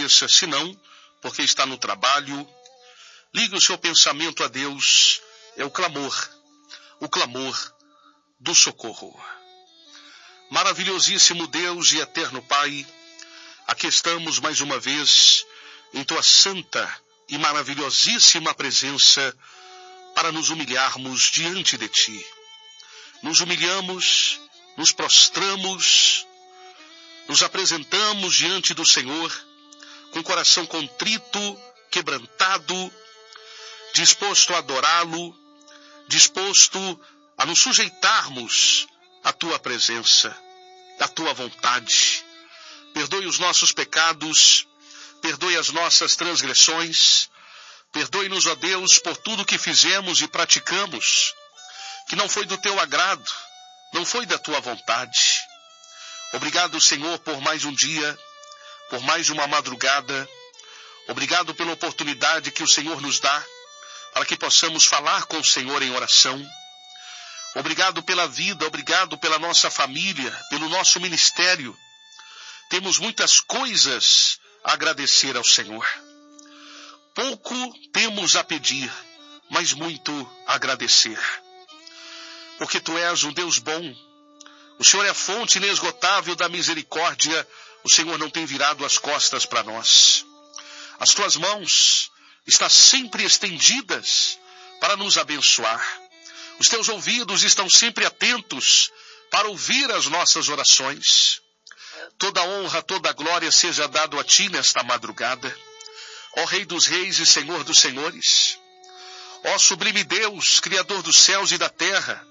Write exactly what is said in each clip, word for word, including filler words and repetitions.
cabeça, se não, porque está no trabalho. Ligue o seu pensamento a Deus, é o clamor, o clamor do socorro. Maravilhosíssimo Deus e eterno Pai, aqui estamos mais uma vez em Tua santa e maravilhosíssima presença para nos humilharmos diante de Ti. Nos humilhamos, nos prostramos, nos apresentamos diante do Senhor com o coração contrito, quebrantado, disposto a adorá-lo, disposto a nos sujeitarmos à Tua presença, à Tua vontade. Perdoe os nossos pecados, perdoe as nossas transgressões, perdoe-nos, ó Deus, por tudo que fizemos e praticamos, que não foi do Teu agrado, não foi da Tua vontade. Obrigado, Senhor, por mais um dia, por mais uma madrugada. Obrigado pela oportunidade que o Senhor nos dá para que possamos falar com o Senhor em oração. Obrigado pela vida, obrigado pela nossa família, pelo nosso ministério. Temos muitas coisas a agradecer ao Senhor. Pouco temos a pedir, mas muito a agradecer. Porque Tu és um Deus bom. O Senhor é a fonte inesgotável da misericórdia. O Senhor não tem virado as costas para nós. As Tuas mãos estão sempre estendidas para nos abençoar. Os Teus ouvidos estão sempre atentos para ouvir as nossas orações. Toda honra, toda glória seja dado a Ti nesta madrugada. Ó Rei dos reis e Senhor dos senhores. Ó sublime Deus, Criador dos céus e da terra.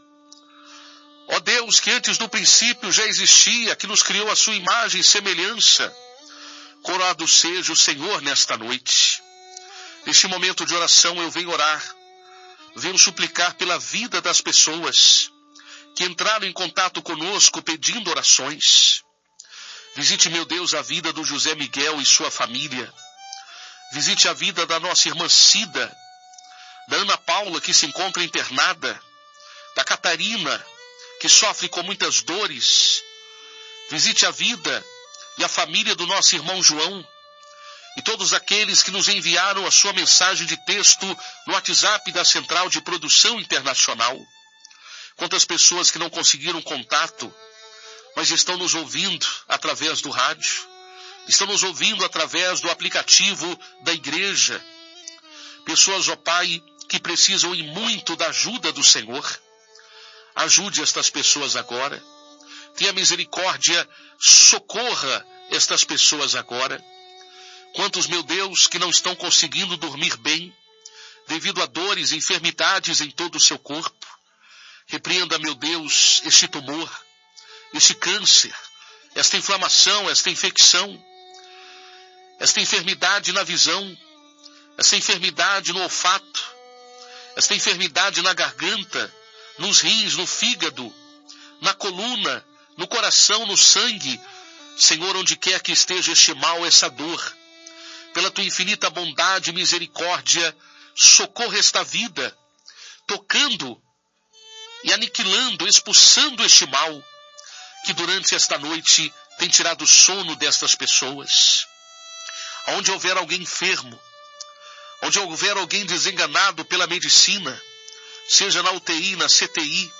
Ó Deus, que antes do princípio já existia, que nos criou a Sua imagem e semelhança. Coroado seja o Senhor nesta noite. Neste momento de oração eu venho orar, venho suplicar pela vida das pessoas que entraram em contato conosco pedindo orações. Visite, meu Deus, a vida do José Miguel e sua família. Visite a vida da nossa irmã Cida, da Ana Paula, que se encontra internada, da Catarina, que sofre com muitas dores. Visite a vida e a família do nosso irmão João e todos aqueles que nos enviaram a sua mensagem de texto no WhatsApp da Central de Produção Internacional. Quantas pessoas que não conseguiram contato, mas estão nos ouvindo através do rádio, estão nos ouvindo através do aplicativo da igreja. Pessoas, ó Pai, que precisam e muito da ajuda do Senhor. Ajude estas pessoas agora. Tenha misericórdia, socorra estas pessoas agora. Quantos, meu Deus, que não estão conseguindo dormir bem, devido a dores e enfermidades em todo o seu corpo. Repreenda, meu Deus, este tumor, este câncer, esta inflamação, esta infecção, esta enfermidade na visão, esta enfermidade no olfato, esta enfermidade na garganta, nos rins, no fígado, na coluna, no coração, no sangue. Senhor, onde quer que esteja este mal, essa dor, pela Tua infinita bondade e misericórdia, socorra esta vida, tocando e aniquilando, expulsando este mal, que durante esta noite tem tirado o sono destas pessoas. Onde houver alguém enfermo, onde houver alguém desenganado pela medicina, seja na U T I, na C T I,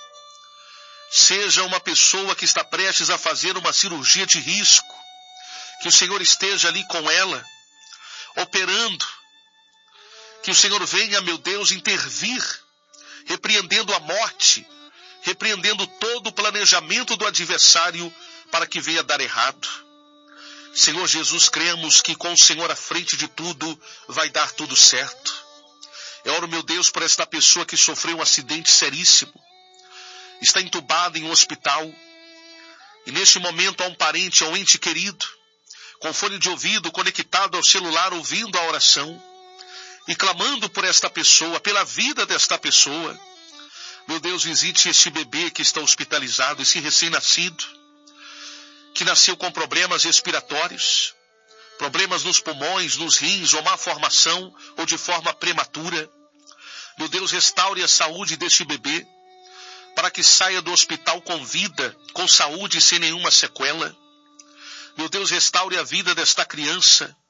seja uma pessoa que está prestes a fazer uma cirurgia de risco, que o Senhor esteja ali com ela, operando, que o Senhor venha, meu Deus, intervir, repreendendo a morte, repreendendo todo o planejamento do adversário para que venha dar errado. Senhor Jesus, cremos que com o Senhor à frente de tudo vai dar tudo certo. Eu oro, meu Deus, por esta pessoa que sofreu um acidente seríssimo, está entubada em um hospital, e neste momento há um parente, há um ente querido, com fone de ouvido conectado ao celular, ouvindo a oração, e clamando por esta pessoa, pela vida desta pessoa. Meu Deus, visite este bebê que está hospitalizado, esse recém-nascido, que nasceu com problemas respiratórios, problemas nos pulmões, nos rins, ou má formação, ou de forma prematura. Meu Deus, restaure a saúde deste bebê, para que saia do hospital com vida, com saúde e sem nenhuma sequela. Meu Deus, restaure a vida desta criança,